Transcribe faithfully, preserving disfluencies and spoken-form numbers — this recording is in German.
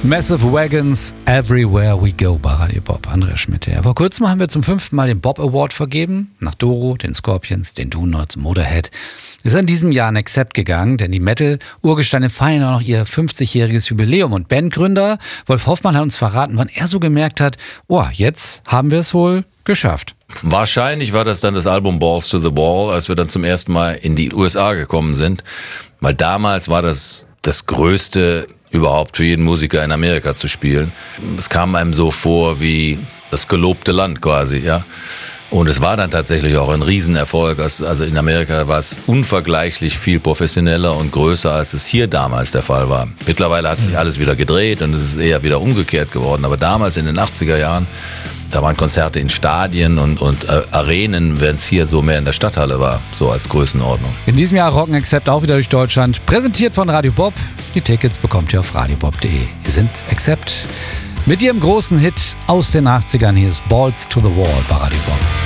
Massive Wagons, Everywhere We Go bei Radio Bob. Andreas Schmidt. Ja, vor kurzem haben wir zum fünften Mal den Bob Award vergeben. Nach Doro, den Scorpions, den Donuts, Motorhead. Ist in diesem Jahr ein Accept gegangen, denn die Metal-Urgesteine feiern auch noch ihr fünfzigjähriges Jubiläum. Und Bandgründer Wolf Hoffmann hat uns verraten, wann er so gemerkt hat, oh, jetzt haben wir es wohl geschafft. Wahrscheinlich war das dann das Album Balls to the Wall, als wir dann zum ersten Mal in die U S A gekommen sind. Weil damals war das das Größte überhaupt für jeden Musiker in Amerika zu spielen. Es kam einem so vor wie das gelobte Land quasi, ja. Und es war dann tatsächlich auch ein Riesenerfolg. Also in Amerika war es unvergleichlich viel professioneller und größer, als es hier damals der Fall war. Mittlerweile hat sich alles wieder gedreht und es ist eher wieder umgekehrt geworden. Aber damals in den achtziger Jahren, da waren Konzerte in Stadien und, und äh, Arenen, während es hier so mehr in der Stadthalle war, so als Größenordnung. In diesem Jahr rocken Accept auch wieder durch Deutschland. Präsentiert von Radio Bob. Die Tickets bekommt ihr auf radiobob punkt de. Hier sind Accept mit ihrem großen Hit aus den achtzigern. Hier ist Balls to the Wall bei Radio Bob.